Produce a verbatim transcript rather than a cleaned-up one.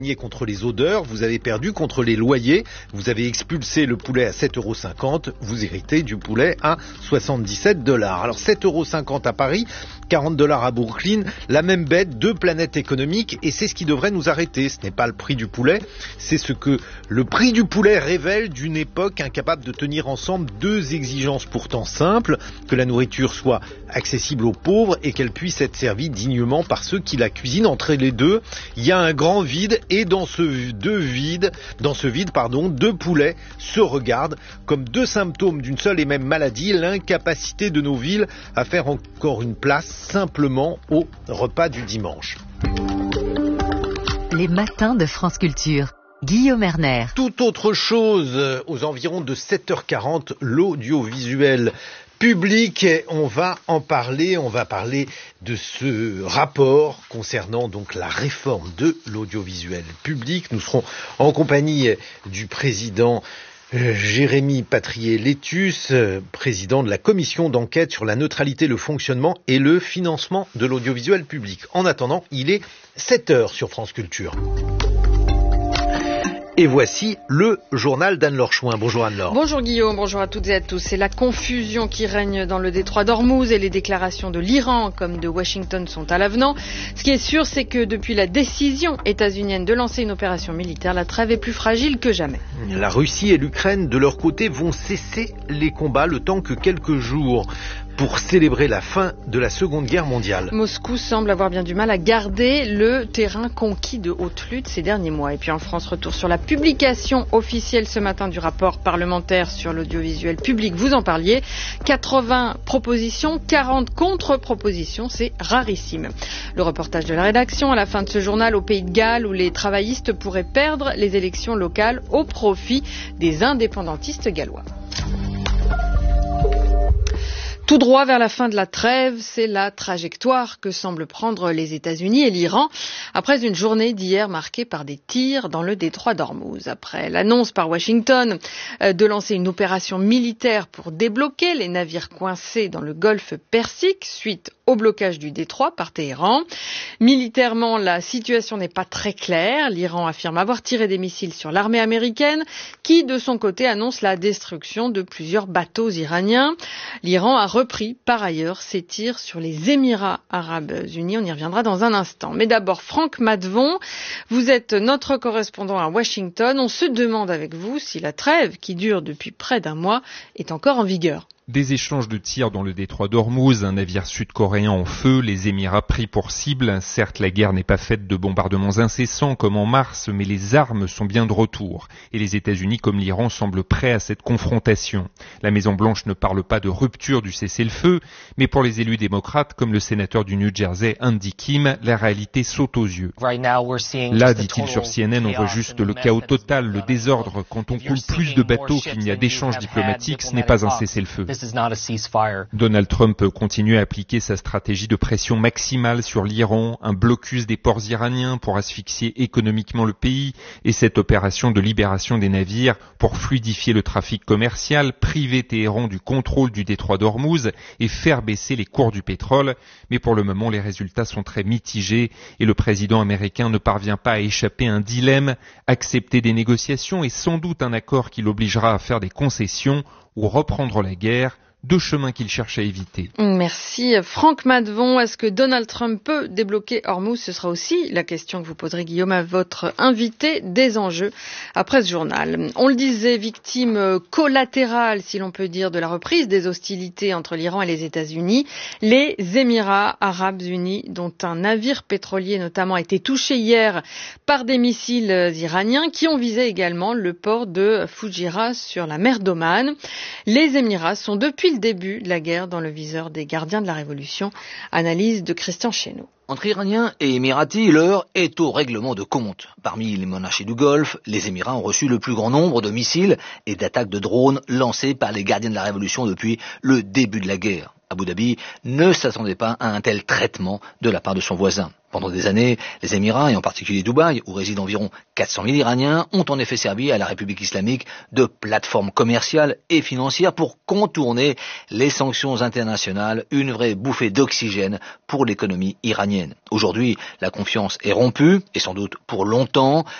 Contre les odeurs, vous avez perdu contre les loyers, vous avez expulsé le poulet à sept euros cinquante, vous héritez du poulet à soixante-dix-sept dollars. Alors sept euros cinquante à Paris, quarante dollars à Brooklyn, la même bête, deux planètes économiques, et c'est ce qui devrait nous arrêter. Ce n'est pas le prix du poulet, c'est ce que le prix du poulet révèle d'une époque incapable de tenir ensemble deux exigences pourtant simples, que la nourriture soit accessible aux pauvres et qu'elle puisse être servie dignement par ceux qui la cuisinent. Entre les deux, il y a un grand vide. Et dans ce deux vide, dans ce vide, pardon, deux poulets se regardent comme deux symptômes d'une seule et même maladie, l'incapacité de nos villes à faire encore une place simplement au repas du dimanche. Les matins de France Culture. Guillaume Erner. Tout autre chose, aux environs de sept heures quarante, l'audiovisuel public, on va en parler, on va parler de ce rapport concernant donc la réforme de l'audiovisuel public. Nous serons en compagnie du président euh, Jérémy Patrier-Létus, euh, président de la commission d'enquête sur la neutralité, le fonctionnement et le financement de l'audiovisuel public. En attendant, il est sept heures sur France Culture. Et voici le journal d'Anne-Laure Chouin. Bonjour Anne-Laure. Bonjour Guillaume, bonjour à toutes et à tous. C'est la confusion qui règne dans le détroit d'Ormuz et les déclarations de l'Iran comme de Washington sont à l'avenant. Ce qui est sûr, c'est que depuis la décision états-unienne de lancer une opération militaire, la trêve est plus fragile que jamais. La Russie et l'Ukraine, de leur côté, vont cesser les combats le temps que quelques jours pour célébrer la fin de la Seconde Guerre mondiale. Moscou semble avoir bien du mal à garder le terrain conquis de haute lutte ces derniers mois. Et puis en France, retour sur la publication officielle ce matin du rapport parlementaire sur l'audiovisuel public. Vous en parliez. quatre-vingts propositions, quarante contre-propositions. C'est rarissime. Le reportage de la rédaction à la fin de ce journal au Pays de Galles où les travaillistes pourraient perdre les élections locales au profit des indépendantistes gallois. Tout droit vers la fin de la trêve, c'est la trajectoire que semblent prendre les États-Unis et l'Iran après une journée d'hier marquée par des tirs dans le détroit d'Ormuz. Après l'annonce par Washington de lancer une opération militaire pour débloquer les navires coincés dans le golfe Persique suite au blocage du détroit par Téhéran. Militairement, la situation n'est pas très claire. L'Iran affirme avoir tiré des missiles sur l'armée américaine qui, de son côté, annonce la destruction de plusieurs bateaux iraniens. L'Iran a repris par ailleurs ses tirs sur les Émirats arabes unis. On y reviendra dans un instant. Mais d'abord, Franck Madvon, vous êtes notre correspondant à Washington. On se demande avec vous si la trêve, qui dure depuis près d'un mois, est encore en vigueur. Des échanges de tirs dans le détroit d'Ormuz, un navire sud-coréen en feu, les Émirats pris pour cible. Certes, la guerre n'est pas faite de bombardements incessants comme en mars, mais les armes sont bien de retour. Et les États-Unis comme l'Iran semblent prêts à cette confrontation. La Maison-Blanche ne parle pas de rupture du cessez-le-feu, mais pour les élus démocrates, comme le sénateur du New Jersey, Andy Kim, la réalité saute aux yeux. Là, dit-il sur C N N, on voit juste le chaos total, le désordre. Quand on coule plus de bateaux qu'il n'y a d'échanges diplomatiques, ce n'est pas un cessez-le-feu. Donald Trump continue à appliquer sa stratégie de pression maximale sur l'Iran, un blocus des ports iraniens pour asphyxier économiquement le pays et cette opération de libération des navires pour fluidifier le trafic commercial, priver Téhéran du contrôle du détroit d'Ormuz et faire baisser les cours du pétrole. Mais pour le moment, les résultats sont très mitigés et le président américain ne parvient pas à échapper à un dilemme, accepter des négociations et sans doute un accord qui l'obligera à faire des concessions ou reprendre la guerre, deux chemins qu'il cherche à éviter. Merci. Franck Madvon, est-ce que Donald Trump peut débloquer Ormuz? Ce sera aussi la question que vous poserez, Guillaume, à votre invité des enjeux après ce journal. On le disait, victime collatérale, si l'on peut dire, de la reprise des hostilités entre l'Iran et les États-Unis, les Émirats arabes unis, dont un navire pétrolier notamment a été touché hier par des missiles iraniens qui ont visé également le port de Fujairah sur la mer d'Oman. Les Émirats sont depuis le début de la guerre dans le viseur des gardiens de la Révolution. Analyse de Christian Chesneau. Entre Iraniens et Émiratis, l'heure est au règlement de compte. Parmi les monarchies du Golfe, les Émirats ont reçu le plus grand nombre de missiles et d'attaques de drones lancées par les gardiens de la Révolution depuis le début de la guerre. Abu Dhabi ne s'attendait pas à un tel traitement de la part de son voisin. Pendant des années, les Émirats, et en particulier Dubaï, où résident environ quatre cent mille Iraniens, ont en effet servi à la République islamique de plateforme commerciale et financière pour contourner les sanctions internationales, une vraie bouffée d'oxygène pour l'économie iranienne. Aujourd'hui, la confiance est rompue, et sans doute pour longtemps.